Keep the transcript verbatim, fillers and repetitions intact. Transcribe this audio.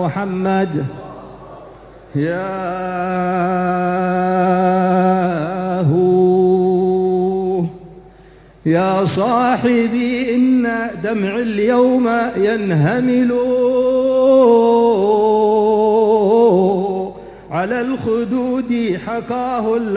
محمد. يا هو يا صاحبي إن دمع اليوم ينهمل على الخدود حكاه